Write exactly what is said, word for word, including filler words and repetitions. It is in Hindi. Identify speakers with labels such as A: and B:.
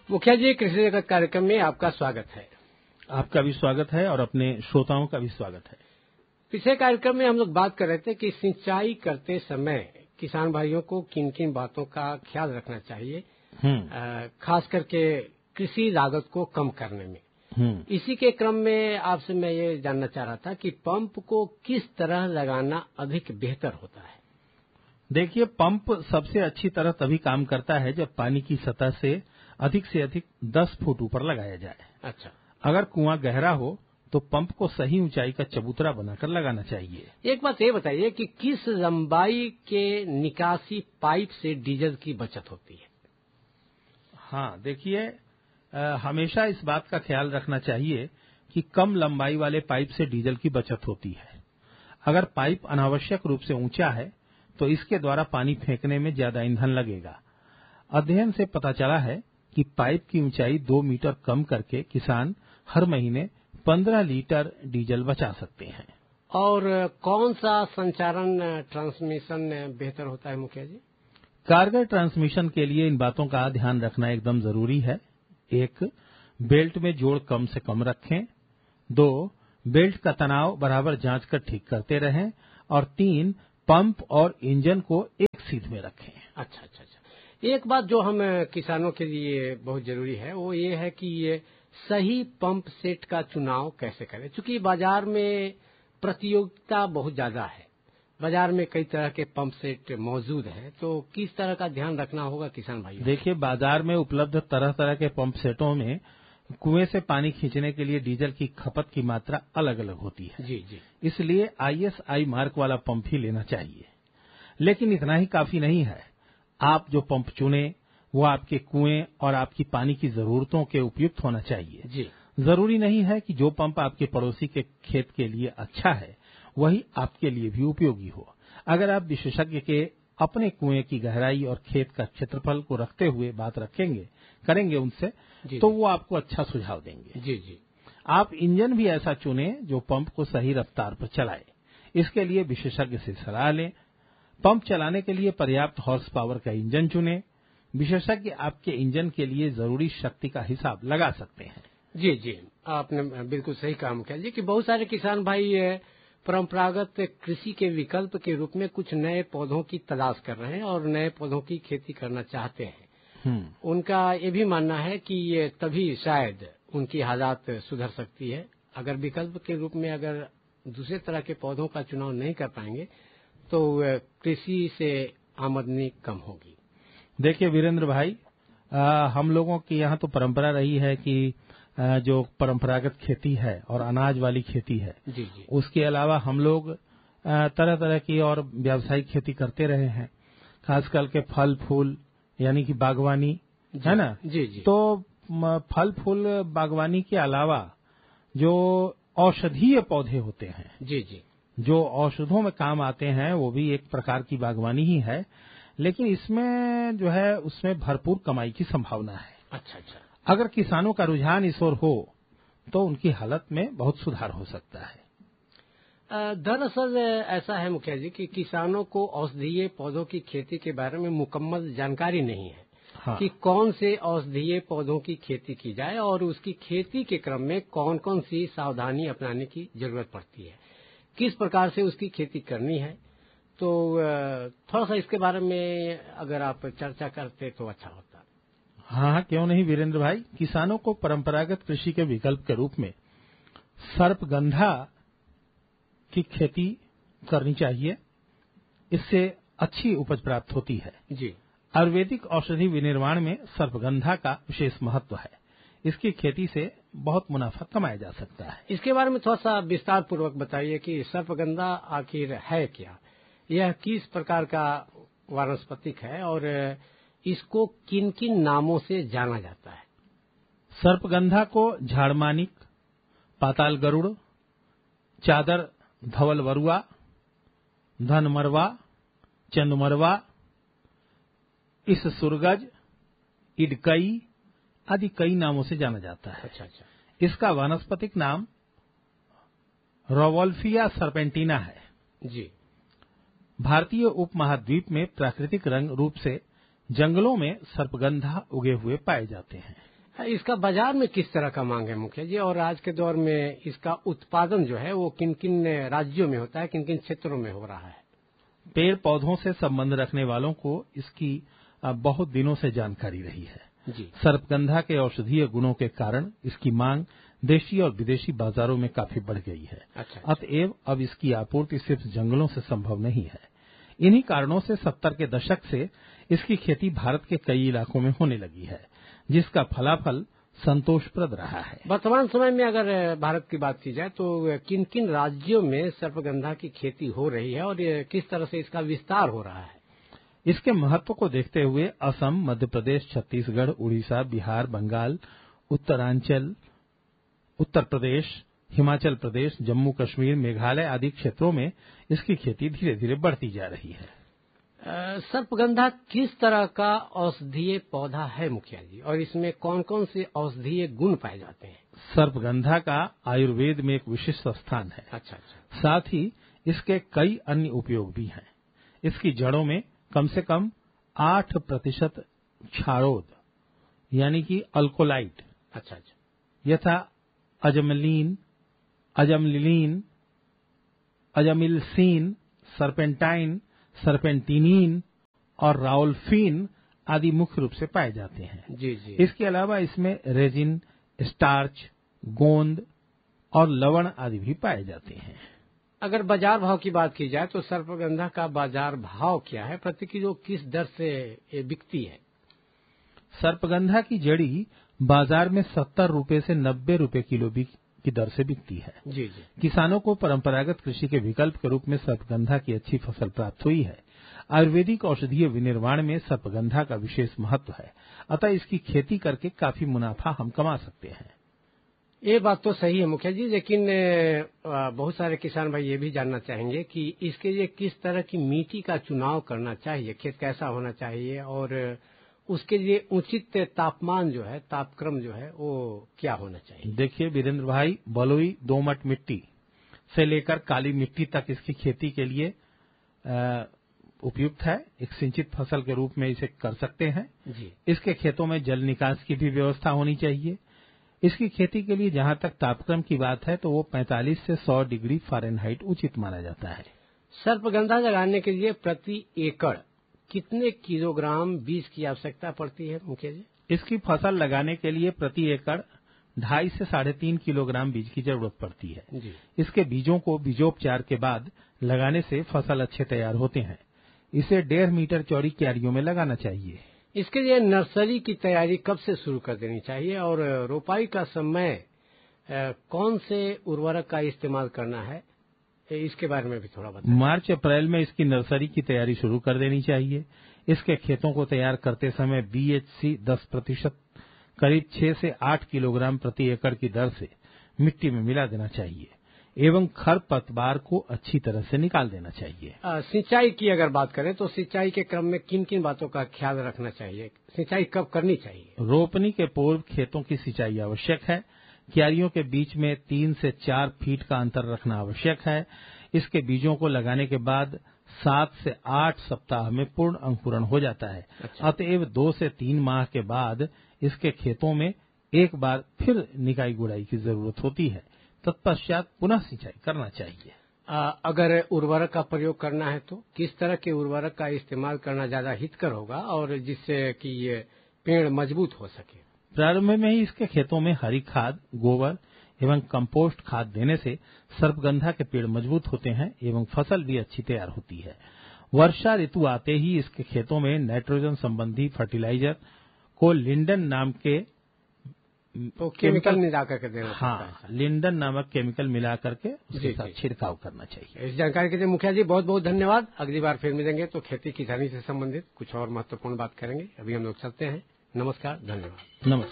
A: मुखिया जी, कृषि जगत कार्यक्रम में आपका स्वागत है।
B: आपका भी स्वागत है और अपने श्रोताओं का भी स्वागत है।
A: पिछले कार्यक्रम में हम लोग बात कर रहे थे कि सिंचाई करते समय किसान भाइयों को किन किन बातों का ख्याल रखना चाहिए, खास करके कृषि लागत को कम करने में। इसी के क्रम में आपसे मैं ये जानना चाह रहा था कि पंप को किस तरह लगाना अधिक बेहतर होता है।
B: देखिए, पंप सबसे अच्छी तरह तभी काम करता है जब पानी की सतह से अधिक से अधिक दस फुट ऊपर लगाया जाए।
A: अच्छा,
B: अगर कुआं गहरा हो तो पंप को सही ऊंचाई का चबूतरा बनाकर लगाना चाहिए।
A: एक बात ये बताइए कि किस लंबाई के निकासी पाइप से डीजल की बचत होती है।
B: हाँ, देखिए, हमेशा इस बात का ख्याल रखना चाहिए कि कम लंबाई वाले पाइप से डीजल की बचत होती है। अगर पाइप अनावश्यक रूप से ऊंचा है तो इसके द्वारा पानी फेंकने में ज्यादा ईंधन लगेगा। अध्ययन से पता चला है कि पाइप की ऊंचाई दो मीटर कम करके किसान हर महीने पंद्रह लीटर डीजल बचा सकते हैं।
A: और कौन सा संचारण ट्रांसमिशन बेहतर होता है मुखिया जी?
B: कारगर ट्रांसमिशन के लिए इन बातों का ध्यान रखना एकदम जरूरी है। एक, बेल्ट में जोड़ कम से कम रखें। दो, बेल्ट का तनाव बराबर जांच कर ठीक करते रहें। और तीन, पंप और इंजन को एक सीध में रखें।
A: अच्छा अच्छा अच्छा एक बात जो हम किसानों के लिए बहुत जरूरी है वो ये है कि ये सही पंप सेट का चुनाव कैसे करें, क्योंकि बाजार में प्रतियोगिता बहुत ज्यादा है। बाजार में कई तरह के पंप सेट मौजूद है, तो किस तरह का ध्यान रखना होगा किसान भाइयों?
B: देखिए, बाजार में उपलब्ध तरह तरह के पंप सेटों में कुएं से पानी खींचने के लिए डीजल की खपत की मात्रा अलग अलग होती है।
A: जी जी
B: इसलिए आई एस आई मार्क वाला पंप ही लेना चाहिए। लेकिन इतना ही काफी नहीं है। आप जो पंप चुने वो आपके कुएं और आपकी पानी की जरूरतों के उपयुक्त होना चाहिए।
A: जी
B: जरूरी नहीं है कि जो पंप आपके पड़ोसी के खेत के लिए अच्छा है वही आपके लिए भी उपयोगी हो। अगर आप विशेषज्ञ के अपने कुएं की गहराई और खेत का क्षेत्रफल को रखते हुए बात रखेंगे करेंगे उनसे, तो वो आपको अच्छा सुझाव देंगे।
A: जी जी
B: आप इंजन भी ऐसा चुने जो पंप को सही रफ्तार पर चलाए। इसके लिए विशेषज्ञ से सलाह लें। पंप चलाने के लिए पर्याप्त हॉर्स पावर का इंजन चुने। विशेषज्ञ आपके इंजन के लिए जरूरी शक्ति का हिसाब लगा सकते हैं।
A: जी जी आपने बिल्कुल सही काम किया जी कि बहुत सारे किसान भाई परंपरागत कृषि के विकल्प के रूप में कुछ नए पौधों की तलाश कर रहे हैं और नए पौधों की खेती करना चाहते हैं। उनका ये भी मानना है कि ये तभी शायद उनकी हालात सुधर सकती है। अगर विकल्प के रूप में अगर दूसरे तरह के पौधों का चुनाव नहीं कर पाएंगे तो कृषि से आमदनी कम होगी।
B: देखिए वीरेंद्र भाई, आ, हम लोगों की यहाँ तो परंपरा रही है कि आ, जो परंपरागत खेती है और अनाज वाली खेती है,
A: जी जी
B: उसके अलावा हम लोग तरह तरह की और व्यावसायिक खेती करते रहे हैं, खासकर के फल फूल यानी कि बागवानी, है ना?
A: जी जी
B: तो फल फूल बागवानी के अलावा जो औषधीय पौधे होते हैं,
A: जी जी
B: जो औषधों में काम आते हैं, वो भी एक प्रकार की बागवानी ही है। लेकिन इसमें जो है उसमें भरपूर कमाई की संभावना है।
A: अच्छा अच्छा
B: अगर किसानों का रुझान इस ओर हो तो उनकी हालत में बहुत सुधार हो सकता है।
A: दरअसल ऐसा है मुखिया जी कि किसानों को औषधीय पौधों की खेती के बारे में मुकम्मल जानकारी नहीं है। हाँ। कि कौन से औषधीय पौधों की खेती की जाए और उसकी खेती के क्रम में कौन कौन सी सावधानी अपनाने की जरूरत पड़ती है, किस प्रकार से उसकी खेती करनी है। तो थोड़ा सा इसके बारे में अगर आप चर्चा करते तो अच्छा होता।
B: हाँ हाँ क्यों नहीं वीरेंद्र भाई। किसानों को परंपरागत कृषि के विकल्प के रूप में सर्पगंधा की खेती करनी चाहिए। इससे अच्छी उपज प्राप्त होती है।
A: जी
B: आयुर्वेदिक औषधि विनिर्माण में सर्पगंधा का विशेष महत्व है। इसकी खेती से बहुत मुनाफा कमाया जा सकता है।
A: इसके बारे में थोड़ा सा विस्तार पूर्वक बताइए कि सर्पगंधा आखिर है क्या, यह किस प्रकार का वानस्पतिक है और इसको किन किन नामों से जाना जाता है।
B: सर्पगंधा को झाड़मानिक, पाताल गरुड़, चादर धवल वरुआ, धनमरवा, चंदमरवा, इस सुरगज, इडकई आदि कई नामों से जाना जाता है।
A: अच्छा अच्छा
B: इसका वानस्पतिक नाम रोवोल्फिया सर्पेंटिना है।
A: जी
B: भारतीय उपमहाद्वीप में प्राकृतिक रंग रूप से जंगलों में सर्पगंधा उगे हुए पाए जाते हैं।
A: इसका बाजार में किस तरह का मांग है मुखिया जी, और आज के दौर में इसका उत्पादन जो है वो किन किन राज्यों में होता है, किन किन क्षेत्रों में हो रहा है?
B: पेड़ पौधों से संबंध रखने वालों को इसकी बहुत दिनों से जानकारी रही है
A: जी।
B: सर्पगंधा के औषधीय गुणों के कारण इसकी मांग देशी और विदेशी बाजारों में काफी बढ़ गई है।
A: अच्छा,
B: अतएव अब इसकी आपूर्ति सिर्फ जंगलों से संभव नहीं है। इन्हीं कारणों से सत्तर के दशक से इसकी खेती भारत के कई इलाकों में होने लगी है, जिसका फलाफल संतोषप्रद रहा है।
A: वर्तमान समय में अगर भारत की बात की जाए तो किन किन राज्यों में सर्पगंधा की खेती हो रही है और किस तरह से इसका विस्तार हो रहा है?
B: इसके महत्व को देखते हुए असम, मध्य प्रदेश, छत्तीसगढ़, उड़ीसा, बिहार, बंगाल, उत्तरांचल, उत्तर प्रदेश, हिमाचल प्रदेश, जम्मू कश्मीर, मेघालय आदि क्षेत्रों में इसकी खेती धीरे धीरे बढ़ती जा रही है।
A: सर्पगंधा किस तरह का औषधीय पौधा है मुखिया जी, और इसमें कौन कौन से औषधीय गुण पाए जाते हैं?
B: सर्पगंधा का आयुर्वेद में एक विशिष्ट स्थान है।
A: अच्छा अच्छा।
B: साथ ही इसके कई अन्य उपयोग भी हैं। इसकी जड़ों में कम से कम आठ प्रतिशत क्षारोद यानी कि अल्कोलाइट,
A: अच्छा अच्छा,
B: यथा अजमलीन, अजमलिलीन, अजमिलसीन, सर्पेंटाइन, सर्पेंटिनिन और राउल्फिन आदि मुख्य रूप से पाए जाते हैं।
A: जी जी।
B: इसके अलावा इसमें रेजिन, स्टार्च, गोंद और लवण आदि भी पाए जाते हैं।
A: अगर बाजार भाव की बात की जाए तो सर्पगंधा का बाजार भाव क्या है, प्रति किलो किस दर से ये बिकती है?
B: सर्पगंधा की जड़ी बाजार में सत्तर रुपए से नब्बे रुपए किलो की दर से बिकती है।
A: जी जी।
B: किसानों को परंपरागत कृषि के विकल्प के रूप में सर्पगंधा की अच्छी फसल प्राप्त हुई है। आयुर्वेदिक औषधीय विनिर्माण में सर्पगंधा का विशेष महत्व है, अतः इसकी खेती करके काफी मुनाफा हम कमा सकते हैं।
A: ये बात तो सही है मुखिया जी, लेकिन बहुत सारे किसान भाई ये भी जानना चाहेंगे कि इसके लिए किस तरह की मिट्टी का चुनाव करना चाहिए, खेत कैसा होना चाहिए और उसके लिए उचित तापमान जो है, तापक्रम जो है वो क्या होना चाहिए?
B: देखिए वीरेंद्र भाई, बलुई दोमट मिट्टी से लेकर काली मिट्टी तक इसकी खेती के लिए उपयुक्त है। एक सिंचित फसल के रूप में इसे कर सकते हैं
A: जी।
B: इसके खेतों में जल निकास की भी व्यवस्था होनी चाहिए। इसकी खेती के लिए जहां तक तापक्रम की बात है तो वो पैंतालीस से सौ डिग्री फ़ारेनहाइट उचित माना जाता है। सर्पगंधा
A: लगाने के लिए प्रति एकड़ कितने किलोग्राम बीज की आवश्यकता पड़ती है मुखिया जी?
B: इसकी फसल लगाने के लिए प्रति एकड़ ढाई से साढ़े तीन किलोग्राम बीज की जरूरत पड़ती है
A: जी।
B: इसके बीजों को बीजोपचार के बाद लगाने से फसल अच्छे तैयार होते हैं। इसे डेढ़ मीटर चौड़ी क्यारियों में लगाना चाहिए।
A: इसके लिए नर्सरी की तैयारी कब से शुरू कर देनी चाहिए और रोपाई का समय कौन से उर्वरक का इस्तेमाल करना है, इसके बारे में भी थोड़ा बताएं।
B: मार्च अप्रैल में इसकी नर्सरी की तैयारी शुरू कर देनी चाहिए। इसके खेतों को तैयार करते समय बीएचसी दस प्रतिशत करीब छह से आठ किलोग्राम प्रति एकड़ की दर से मिट्टी में मिला देना चाहिए एवं खरपतवार को अच्छी तरह से निकाल देना चाहिए।
A: आ, सिंचाई की अगर बात करें तो सिंचाई के क्रम में किन किन बातों का ख्याल रखना चाहिए, सिंचाई कब करनी चाहिए?
B: रोपनी के पूर्व खेतों की सिंचाई आवश्यक है। क्यारियों के बीच में तीन से चार फीट का अंतर रखना आवश्यक है। इसके बीजों को लगाने के बाद सात से आठ सप्ताह में पूर्ण अंकुरण हो जाता है।
A: अच्छा।
B: अतएव दो से तीन माह के बाद इसके खेतों में एक बार फिर निकाई गुड़ाई की जरूरत होती है। तत्पश्चात पुनः सिंचाई करना चाहिए।
A: आ, अगर उर्वरक का प्रयोग करना है तो किस तरह के उर्वरक का इस्तेमाल करना ज्यादा हितकर होगा और जिससे कि ये पेड़ मजबूत हो सके?
B: प्रारंभ में ही इसके खेतों में हरी खाद, गोबर एवं कंपोस्ट खाद देने से सर्पगंधा के पेड़ मजबूत होते हैं एवं फसल भी अच्छी तैयार होती है। वर्षा ऋतु आते ही इसके खेतों में नाइट्रोजन संबंधी फर्टिलाइजर को लिंडन नाम के
A: तो केमिकल मिला करके देना।
B: हाँ, लिंडन नामक केमिकल मिला करके उसके साथ छिड़काव करना चाहिए।
A: इस जानकारी के लिए मुखिया जी बहुत बहुत धन्यवाद। अगली बार फिर मिलेंगे तो खेती किसानी से संबंधित कुछ और महत्वपूर्ण बात करेंगे। अभी हम लोग चलते हैं। नमस्कार, धन्यवाद।
B: नमस्कार।